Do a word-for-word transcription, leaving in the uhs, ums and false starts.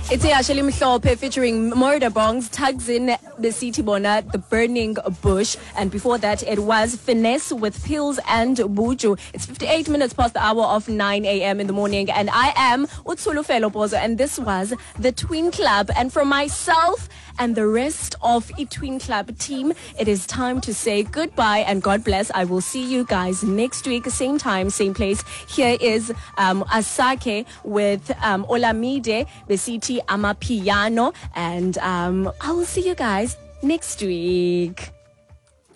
It's actually Mhlope featuring Murder Bongs, Tugs in the City Bona, The Burning Bush. And before that, it was Finesse with Pills and Buju. It's fifty-eight minutes past the hour of nine a.m. in the morning. And I am Utsulu Felopozo. And this was the Twin Club. And from myself and the rest of the Twin Club team, it is time to say goodbye and God bless. I will see you guys next week, same time, same place. Here is um, Asake with um, Olamide, Besiti Amapiano, and um, I will see you guys next week.